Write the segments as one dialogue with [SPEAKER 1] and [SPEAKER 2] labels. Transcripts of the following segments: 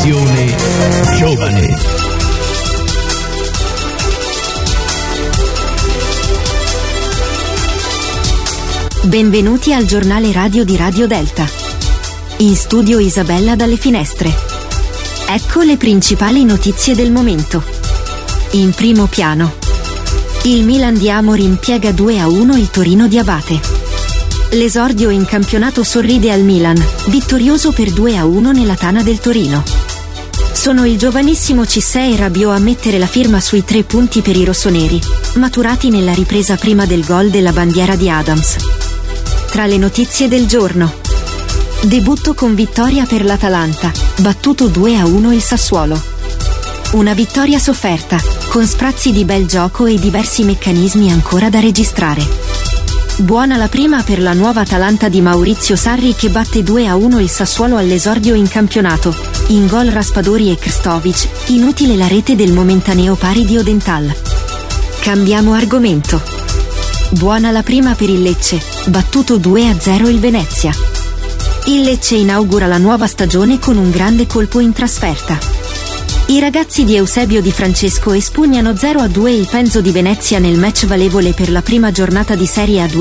[SPEAKER 1] Passione giovane.
[SPEAKER 2] Benvenuti al giornale radio di Radio Delta. In studio Isabella dalle Finestre. Ecco le principali notizie del momento. In primo piano. Il Milan di Amor impiega 2-1 il Torino di Abate. L'esordio in campionato sorride al Milan, vittorioso per 2-1 nella tana del Torino. Sono il giovanissimo Cissé e Rabiot a mettere la firma sui 3 punti per i rossoneri, maturati nella ripresa prima del gol della bandiera di Adams. Tra le notizie del giorno. Debutto con vittoria per l'Atalanta, battuto 2-1 il Sassuolo. Una vittoria sofferta, con sprazzi di bel gioco e diversi meccanismi ancora da registrare. Buona la prima per la nuova Atalanta di Maurizio Sarri che batte 2-1 il Sassuolo all'esordio in campionato. In gol Raspadori e Krstovic, inutile la rete del momentaneo pari di Odental. Cambiamo argomento. Buona la prima per il Lecce, battuto 2-0 il Venezia. Il Lecce inaugura la nuova stagione con un grande colpo in trasferta. I ragazzi di Eusebio Di Francesco espugnano 0-2 il Penzo di Venezia nel match valevole per la prima giornata di Serie A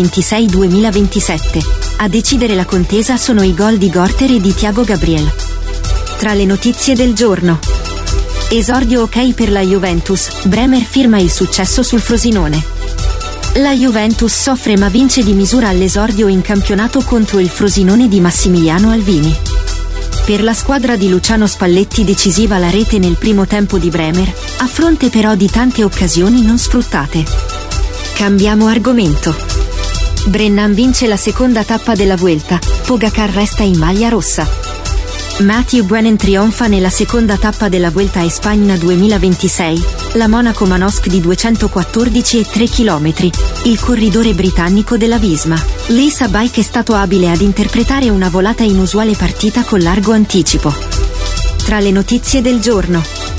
[SPEAKER 2] 2026-2027. A decidere la contesa sono i gol di Gorter e di Thiago Gabriel. Tra le notizie del giorno. Esordio ok per la Juventus, Bremer firma il successo sul Frosinone. La Juventus soffre ma vince di misura all'esordio in campionato contro il Frosinone di Massimiliano Alvini. Per la squadra di Luciano Spalletti decisiva la rete nel primo tempo di Bremer, a fronte però di tante occasioni non sfruttate. Cambiamo argomento. Brennan vince la seconda tappa della Vuelta, Pogacar resta in maglia rossa. Matthew Brennan trionfa nella seconda tappa della Vuelta a Espagna 2026, la Monaco-Manosque di 214,3 km, il corridore britannico della Visma. Lisa Bike è stato abile ad interpretare una volata inusuale partita con largo anticipo. Tra le notizie del giorno.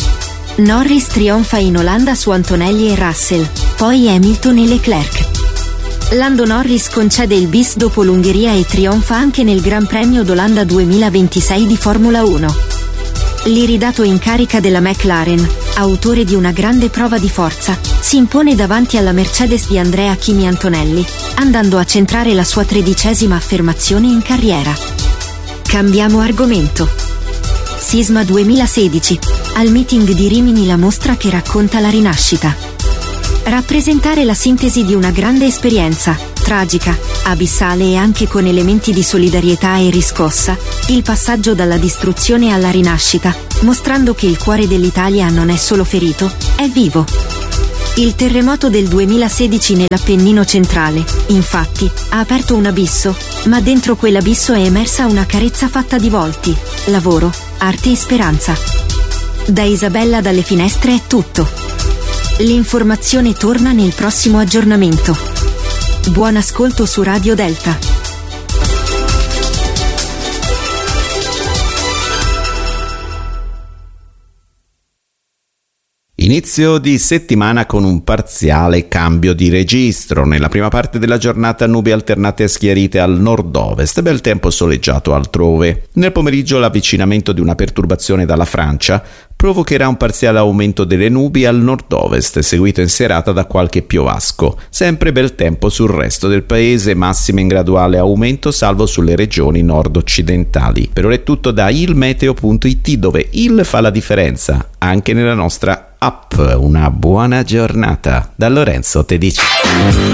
[SPEAKER 2] Norris trionfa in Olanda su Antonelli e Russell, poi Hamilton e Leclerc. Lando Norris concede il bis dopo l'Ungheria e trionfa anche nel Gran Premio d'Olanda 2026 di Formula 1. L'iridato in carica della McLaren, autore di una grande prova di forza, si impone davanti alla Mercedes di Andrea Kimi Antonelli, andando a centrare la sua 13ª affermazione in carriera. Cambiamo argomento. Sisma 2016. Al meeting di Rimini la mostra che racconta la rinascita. Rappresentare la sintesi di una grande esperienza, tragica, abissale e anche con elementi di solidarietà e riscossa, il passaggio dalla distruzione alla rinascita, mostrando che il cuore dell'Italia non è solo ferito, è vivo. Il terremoto del 2016 nell'Appennino centrale, infatti, ha aperto un abisso, ma dentro quell'abisso è emersa una carezza fatta di volti, lavoro, arte e speranza. Da Isabella dalle Finestre è tutto. L'informazione torna nel prossimo aggiornamento. Buon ascolto su Radio Delta.
[SPEAKER 3] Inizio di settimana con un parziale cambio di registro. Nella prima parte della giornata nubi alternate e schiarite al nord-ovest, bel tempo soleggiato altrove. Nel pomeriggio l'avvicinamento di una perturbazione dalla Francia provocherà un parziale aumento delle nubi al nord-ovest, seguito in serata da qualche piovasco. Sempre bel tempo sul resto del paese, massime in graduale aumento salvo sulle regioni nord-occidentali. Per ora è tutto da ilmeteo.it, dove il fa la differenza anche nella nostra app. Una buona giornata da Lorenzo Tedici.